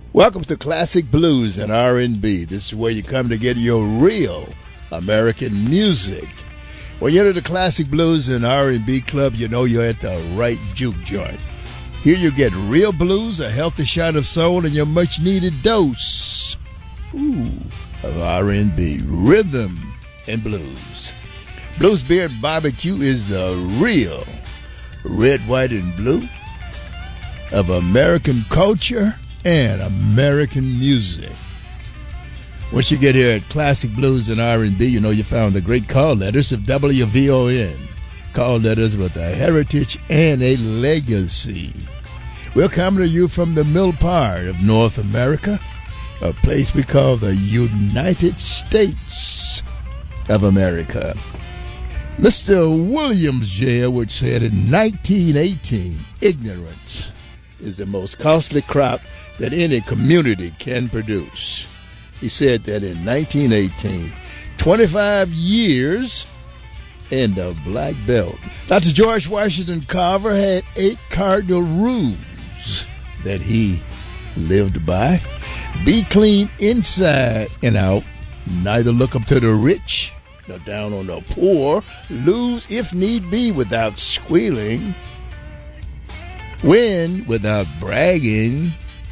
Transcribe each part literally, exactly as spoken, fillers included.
Welcome to Classic Blues and R and B. This is where you come to get your real American music. When you're at the Classic Blues and R and B Club, you know you're at the right juke joint. Here you get real blues, a healthy shot of soul, and your much-needed dose ooh, of R and B, rhythm and blues. Blues Beer and Barbecue is the real red, white, and blue of American culture and American music. Once you get here at Classic Blues and R and B, you know you found the great call letters of W V O N. Call letters with a heritage and a legacy. We're coming to you from the middle part of North America, a place we call the United States of America. Mister Williams Jaywood said in nineteen eighteen, ignorance is the most costly crop that any community can produce. He said that in nineteen eighteen, twenty-five years in the black belt. Doctor George Washington Carver had eight cardinal rules that he lived by. Be clean inside and out. Neither look up to the rich nor down on the poor. Lose if need be without squealing. Win without bragging.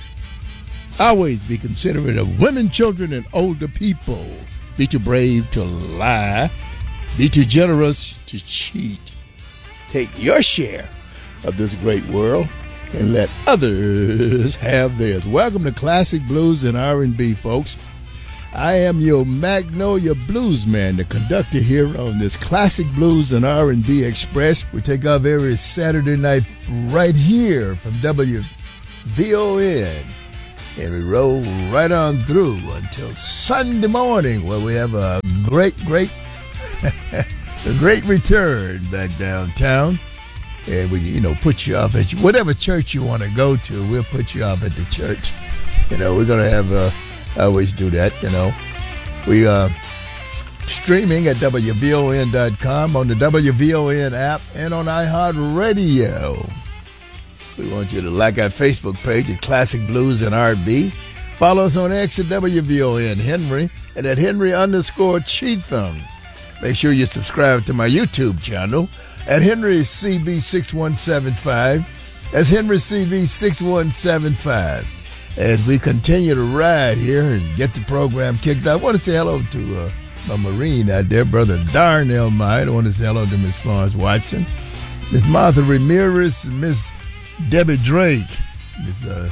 Always be considerate of women, children, and older people. Be too brave to lie. Be too generous to cheat. Take your share of this great world and let others have theirs. Welcome to Classic Blues and R and B, folks. I am your Magnolia Bluesman, the conductor here on this Classic Blues and R and B Express. We take off every Saturday night right here from W V O N. And we roll right on through until Sunday morning, where we have a great, great, a great return back downtown. And we, you know, put you off at whatever church you want to go to. We'll put you off at the church. You know, we're gonna have. Uh, I always do that. You know, we uh streaming at W V O N dot com on the W V O N app and on iHeartRadio. We want you to like our Facebook page at Classic Blues and R and B. Follow us on X at W V O N Henry and at Henry underscore Cheatham. Make sure you subscribe to my YouTube channel at Henry C B six one seven five. That's Henry C B six one seven five. As we continue to ride here and get the program kicked off, I want to say hello to uh, my Marine out there, Brother Darnell Meyer. I want to say hello to Miss Florence Watson, Miss Martha Ramirez, Miss Debbie Drake, Miss uh,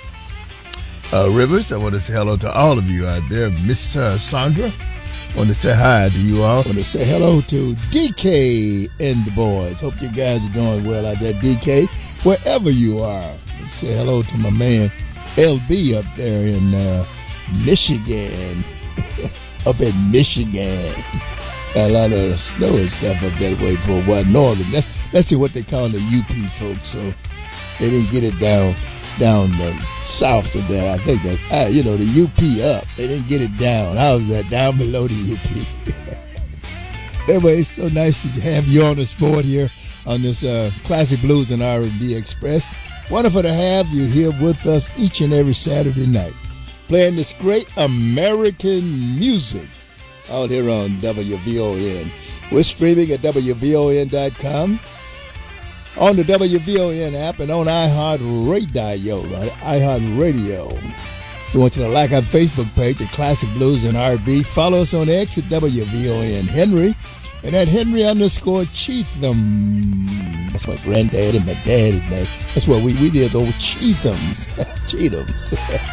uh, Rivers. I want to say hello to all of you out there. Miss uh, Sandra, I want to say hi to you all. I want to say hello to D K and the boys. Hope you guys are doing well out there, D K, wherever you are. Let's say hello to my man L B up there in uh, Michigan. Up in Michigan. Got a lot of snow and stuff up that way for a while. Northern. That's, that's what they call the U P folks. So they didn't get it down down the south of that. I think that, uh, you know, the U P up. They didn't get it down. How was that? Down below the U P. Anyway, it's so nice to have you on the sport here on this uh, Classic Blues and R and B Express. Wonderful to have you here with us each and every Saturday night, playing this great American music out here on W V O N. We're streaming at W V O N dot com, on the W V O N app, and on iHeartRadio. iHeartRadio. We want you to like our Facebook page at Classic Blues and R and B. Follow us on X at W V O N Henry, and at Henry underscore Cheatham. That's my granddad and my dad's name. That's what we, we did, old Cheathams. Cheathams.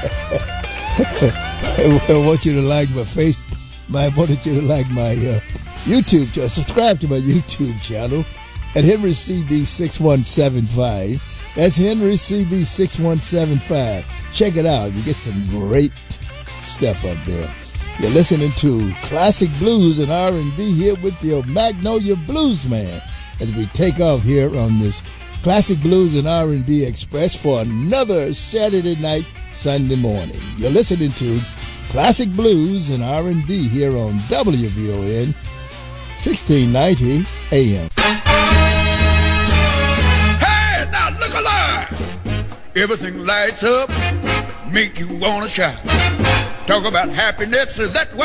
I want you to like my face. I wanted you to like my uh, YouTube channel. Subscribe to my YouTube channel at Henry C B six one seven five. That's Henry C B six one seven five. Check it out. You get some great stuff up there. You're listening to Classic Blues and R and B here with your Magnolia Bluesman as we take off here on this Classic Blues and R and B Express for another Saturday night, Sunday morning. You're listening to Classic Blues and R and B here on W V O N, sixteen ninety A M. Hey, now look alive! Everything lights up. make you wanna shout. Talk about happiness, is that what